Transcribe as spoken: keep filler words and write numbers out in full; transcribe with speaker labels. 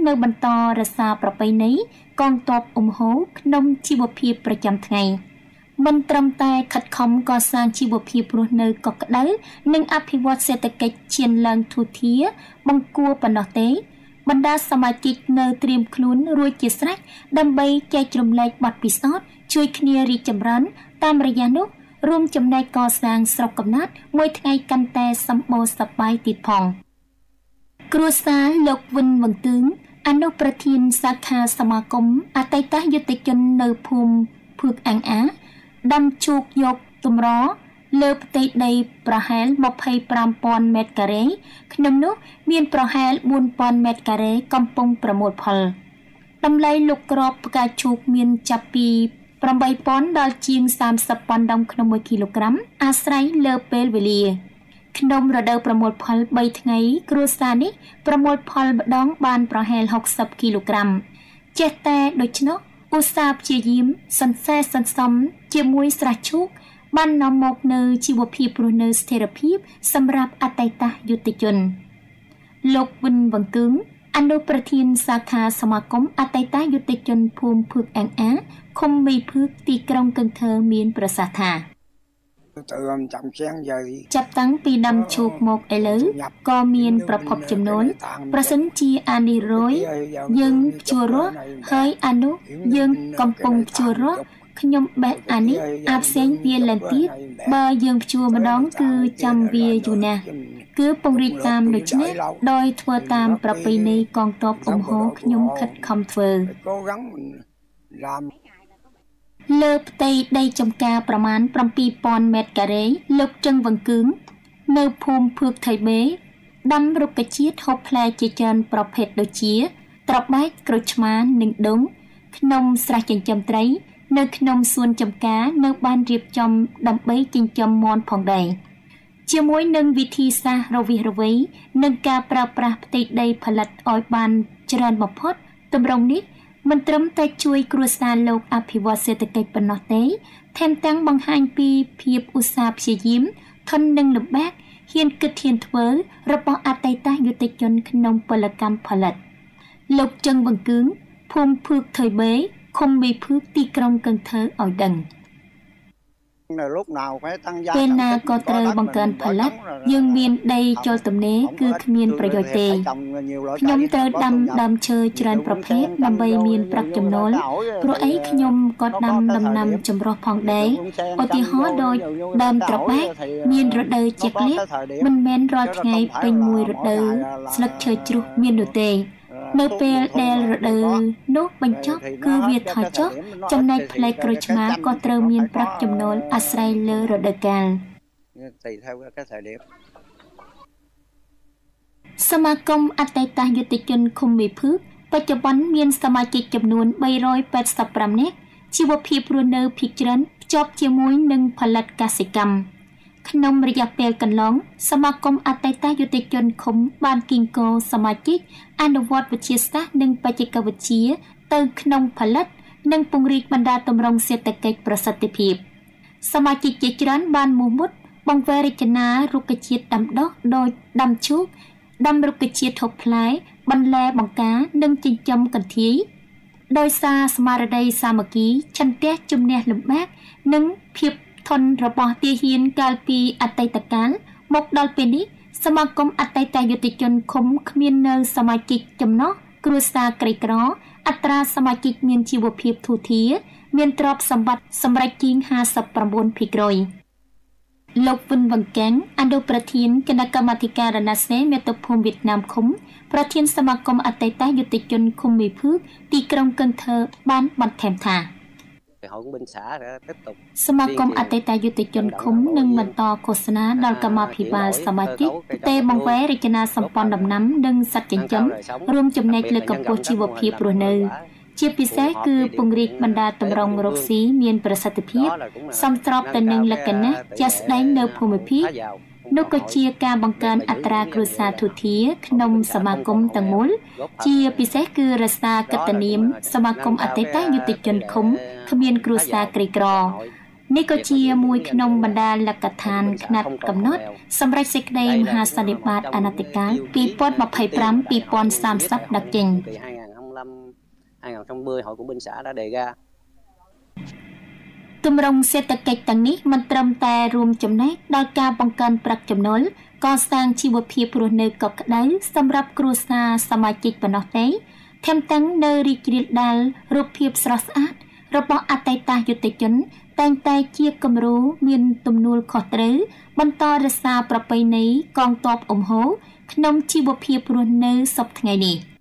Speaker 1: នៅបន្តរក្សាប្រពៃណីកងទ័ពអ៊ុំហូក្នុងជីវភាពប្រចាំថ្ងៃមិនត្រឹមតែខិតខំកសាងជីវភាពរស់នៅកក់ក្ដៅនិងអភិវឌ្ឍសេដ្ឋកិច្ចឈានឡើងធូរធារបង្គួរប៉ុណ្ណោះទេបណ្ដាសមាជិកនៅត្រៀមខ្លួនរួចជាស្រេចដើម្បីចែករំលែកបទពិសោធន៍ជួយគ្នារីកចម្រើនតាមរយៈនោះរួមចំណែកកសាងស្រុកកំណើតមួយថ្ងៃកាន់តែសម្បូរសប្បាយទៀតផងគ្រួសារលោកវិនវង្ទឿងអនុប្រធានសាខាសមាគមអតីតយុទ្ធជននៅភូមិភឿកអាំងអាដាំជោគយកទម្រលើផ្ទៃដីប្រហែលម្ភៃប្រាំពាន់ម៉ែត្រការ៉េក្នុងនោះមានប្រហែលបួនពាន់ម៉ែត្រការ៉េកំពុងប្រមូលផលតម្លៃលោកក្របផ្កាឈូកមានចាប់ពីប្រាំបីពាន់ដល់ជាងសាមសិបពាន់ដុំក្នុងមួយគីឡូក្រាមអាស្រ័យលើពេលវេលាក្នុងរដូវប្រមូលផលបីថ្ងៃគ្រួសារនេះប្រមូលផលម្ដងបានប្រហែលហុកសិបគីឡូក្រាមចេះតែដូច្នោះឧស្សាហ៍ព្យាយាមសន្សេសន្សំជាមួយស្រះឈូកបាននាំមកនៅជីវភាពរស់នៅស្ថិរភាពសម្រាប់អតីតយុទ្ធជនលោកវិនវង្ទឿងអនុប្រធានសាខាសមាគមអតីតយុទ្ធជនភូមិភឿកអាំងអាឃុំមីភឿកទីក្រុងកឹងថើមានប្រសាសន៍ថាចាប់តាំងពីដាំឈូកមកឥឡូវក៏មានប្រភពចំនួនប្រសិនជាអានេះរយយើងភ្ជួររស់ហើយអានោះយើងកំពុងភ្ជួររស់ខ្ញុំបេះអានេះអាផ្សេងវាឡើងទៀតបើយើងភ្ជួរម្ដងគឺចាំវាយូរណាស់គឺពង្រីកតាមដូច្នេះដោយធ្វើតាមប្រពៃណីកងទ័ពអ៊ុំហូខ្ញុំខិតខំធ្វើលើផ្ទៃដីចម្ការប្រមាណប្រាំពីរពាន់ម៉ែត្រការ៉េលោកចឹងវង្គឿងនៅភូមិភឿកថៃបេដាំរុក្ខជាតិហូបផ្លែជាច្រើនប្រភេទដូចជាត្របែកក្រូចឆ្មានិងដូងក្នុងស្រះចិញ្ចឹមត្រីនៅក្នុងសួនចម្ការនៅបានរៀបចំដើម្បីចិញ្ចឹមមាន់ផងដែរជាមួយនឹងវិធីសាស្ត្ររវិះរវៃនិងការប្រើប្រាស់ផ្ទៃដីផលិតឲ្យបានច្រើនបំផុតទម្រង់នេះមិនត្រឹមតែជួយគ្រួសារលោកអភិវឌ្ឍសេដ្ឋកិច្ចប៉ុណ្ណោះទេថែមទាំងបង្ហាញពីភាពឧស្សាហ៍ព្យាយាមធន់នឹងលំបាកហ៊ានគិតហ៊ានធ្វើរបស់អតីតយុទ្ធជនក្នុងពលកម្មផលិតលោកចឹងវង្គឿងភូមិភឿកថៃបេឃុំមីភឿកទីក្រុងកឹងថើឲ្យដឹងពេលណាក៏ត្រូវបង្កើនផលិតយើងមានដីចូលទំនេរគឺគ្មានប្រយោជន៍ទេខ្ញុំត្រូវដាំដើមឈើច្រើនប្រភេទដើម្បីមានប្រាក់ចំណូលព្រោះអីខ្ញុំក៏ដាំដំណាំចម្រុះផងដែរឧទាហរណ៍ដូចដើមត្របែកមានរដូវជាក់លាក់មិនមែនរាល់ថ្ងៃពេញមួយរដូវស្លឹកឈើជ្រុះមាននោះទេនៅពេលដែលរដូវនោះបញ្ចប់គឺវាថយចុះចំណែកផ្លែក្រូចឆ្មាក៏ត្រូវមានប្រាក់ចំណូលអាស្រ័យលើរដូវកាលសមាគមអតីតយុទ្ធជនឃុំមីភឿកបច្ចុប្បន្នមានសមាជិកចំនួនបីរយប៉ែតសិបប្រាំនាក់ជីវភាពរស់នៅភាគច្រើនភ្ជាប់ជាមួយនឹងផលិតកសិកម្មក្នុងរយៈពេលកន្លងសមាគមអតីតយុទ្ធជនឃុំបានគីងគរសមាជិកអនុវត្តវិទ្យាសាស្ត្រនិងបច្ចេកវិទ្យាទៅក្នុងផលិតនិងពង្រីកបណ្ដាទម្រង់សេដ្ឋកិច្ចប្រសិទ្ធភាពសមាជិកជាច្រើនបានមោះមុតបង្វែររចនារុក្ខជាតិដាំដុះដោយដាំឈូកដាំរុក្ខជាតិហូបផ្លែបន្លែបង្ការនិងចិញ្ចឹមកន្ធាយដោយសារស្មារតីសាមគ្គីឆន្ទៈជំនះលំបាកនិងភាពធន់របស់ទាហានកាលពីអតីតកាលមកដល់ពេលនេះសមាគមអតីតយុទ្ធជនឃុំគ្មាននៅសមាជិកចំណោះគ្រួសារក្រីក្រអត្រាសមាជិកមានជីវភាពធូរធារមានទ្រព្យសម្បត្តិសម្រេចជាងห้าสิบเก้าភាគរយលោកវិនវង្កាំងអនុប្រធានគណៈកម្មាធិការរណសេមាតុភូមិវៀតណាមឃុំប្រធានសមាគមអតីតយុទ្ធជនឃុំមីភឿកទីក្រុងកឹងថើបានបន្ថែមថាសមាគមអតីតយុទ្ធជនឃុំនឹងបន្តឃោសនាដល់កម្មាភិបាលសមាជិកទេបង្វែររចនាសម្ព័ន្ធដំណាំនិងសត្វចិញ្ចឹមរួមចំណែកលើកម្ពស់ជីវភាពរស់នៅជាពិសេសគឺពង្រីកបណ្ដាទម្រង់រកស៊ីមានប្រសិទ្ធភាពសមស្របទៅនឹងលក្ខណៈជាក់ស្ដែងនៅភូមិភាគនោះក៏ជាការបង្កើនអត្រាគ្រួសារធូរធារក្នុងសមាគមទាំងមូលជាពិសេសគឺរក្សាកិត្តិនាមសមាគមអតីតយុទ្ធជនឃុំគ្មានគ្រួសារក្រីក្រនេះក៏ជាមួយក្នុងបណ្ដាលកឋានខ្នាតកំណត់សម្រាប់សេចក្តីមហាសន្និបាតអនតិកាលពីរពាន់ម្ភៃប្រាំ ពីរពាន់សាមសិបដឹកចេញ
Speaker 2: hai nghìn không trăm mười hội của bên xã đã đề ra
Speaker 1: ទម្រង់សេដ្ឋកិច្ចទាំងនេះមិនត្រឹមតែរួមចំណែកដល់ការបង្កើនប្រាក់ចំណូលកសាងជីវភាពរស់នៅកក់ក្ដៅសម្រាប់គ្រួសារសមាជិកប៉ុណ្ណោះទេថែមទាំងនៅរីករាលដាលរូបភាពស្រស់ស្អាតរបស់អតីតយុទ្ធជនតែងតែជាគំរូមានទំនួលខុសត្រូវបន្តរក្សាប្រពៃណីកងទ័ពអ៊ុំហូក្នុងជីវភាពរស់នៅសពថ្ងៃនេះ